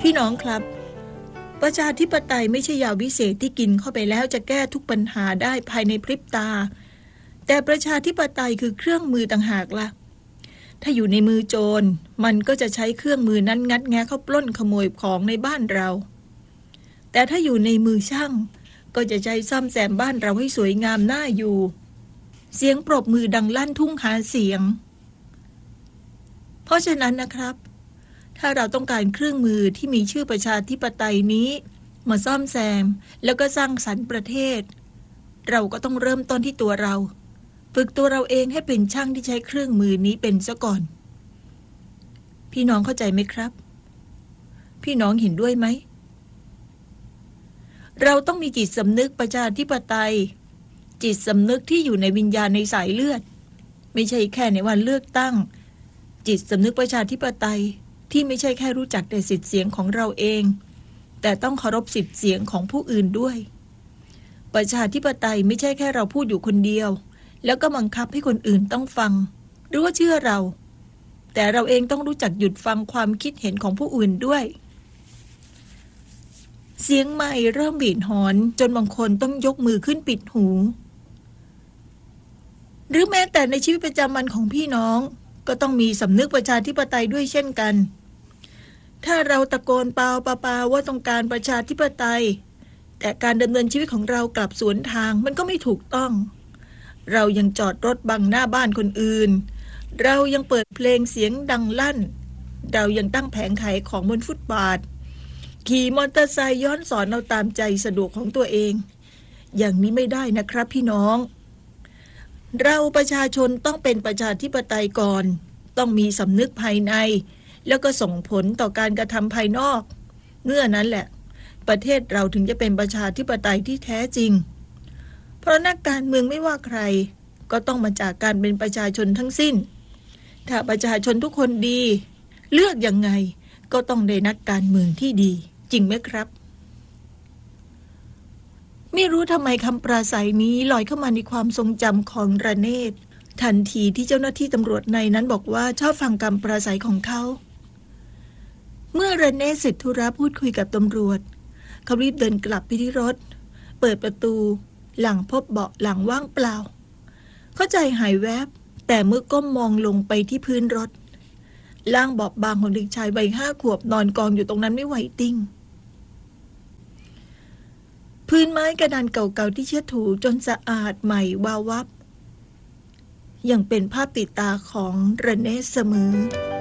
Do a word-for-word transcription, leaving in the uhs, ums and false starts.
พี่น้องครับประชาธิปไตยไม่ใช่ยาวิเศษที่กินเข้าไปแล้วจะแก้ทุกปัญหาได้ภายในพริบตาแต่ประชาธิปไตยคือเครื่องมือต่างหากล่ะถ้าอยู่ในมือโจรมันก็จะใช้เครื่องมือนั้นงัดแงะเข้าปล้นขโมยของในบ้านเราแต่ถ้าอยู่ในมือช่างก็จะใช้ซ่อมแซมบ้านเราให้สวยงามน่าอยู่เสียงปรบมือดังลั่นทุ่งหาเสียงเพราะฉะนั้นนะครับถ้าเราต้องการเครื่องมือที่มีชื่อประชาธิปไตยนี้มาซ่อมแซมแล้วก็สร้างสรรค์ประเทศเราก็ต้องเริ่มต้นที่ตัวเราฝึกตัวเราเองให้เป็นช่างที่ใช้เครื่องมือนี้เป็นซะก่อนพี่น้องเข้าใจไหมครับพี่น้องเห็นด้วยไหมเราต้องมีจิตสำนึกประชาธิปไตยจิตสำนึกที่อยู่ในวิญญาณในสายเลือดไม่ใช่แค่ในวันเลือกตั้งจิตสำนึกประชาธิปไตยที่ไม่ใช่แค่รู้จักแต่สิทธิเสียงของเราเองแต่ต้องเคารพสิทธิเสียงของผู้อื่นด้วยประชาธิปไตยไม่ใช่แค่เราพูดอยู่คนเดียวแล้วก็บังคับให้คนอื่นต้องฟังหรือว่าเชื่อเราแต่เราเองต้องรู้จักหยุดฟังความคิดเห็นของผู้อื่นด้วยเสียงไมค์เริ่มหวีดหอนจนบางคนต้องยกมือขึ้นปิดหูหรือแม้แต่ในชีวิตประจำวันของพี่น้องก็ต้องมีสำนึกประชาธิปไตยด้วยเช่นกันถ้าเราตะโกนเปล่าปาปาว่าต้องการประชาธิปไตยแต่การดำเนินชีวิตของเรากลับสวนทางมันก็ไม่ถูกต้องเรายังจอดรถบังหน้าบ้านคนอื่นเรายังเปิดเพลงเสียงดังลั่นเรายังตั้งแผงขายของบนฟุตบาทขี่มอเตอร์ไซค์ย้อนสอนเอาตามใจสะดวกของตัวเองอย่างนี้ไม่ได้นะครับพี่น้องเราประชาชนต้องเป็นประชาธิปไตยก่อนต้องมีสำนึกภายในแล้วก็ส่งผลต่อการกระทำภายนอกเมื่อนั้นแหละประเทศเราถึงจะเป็นประชาธิปไตยที่แท้จริงเพราะนักการเมืองไม่ว่าใครก็ต้องมาจากการเป็นประชาชนทั้งสิ้นถ้าประชาชนทุกคนดีเลือกยังไงก็ต้องได้นักการเมืองที่ดีจริงไหมครับไม่รู้ทำไมคำปราศัยนี้ลอยเข้ามาในความทรงจำของระเนศทันทีที่เจ้าหน้าที่ตำรวจในนั้นบอกว่าชอบฟังคำปราศัยของเขาเมื่อระเนศเสร็จธุระพูดคุยกับตำรวจเขารีบเดินกลับไปที่รถเปิดประตูหลังพบเบาะหลังว่างเปล่าเข้าใจหายแวบแต่เมื่อก้มมองลงไปที่พื้นรถร่างบอบบางของเด็กชายวัยห้าขวบนอนกองอยู่ตรงนั้นไม่ไหวติ่งพื้นไม้กระดานเก่าๆที่เช็ดถูจนสะอาดใหม่วาววับยังเป็นภาพติดตาของระเนศเสมอ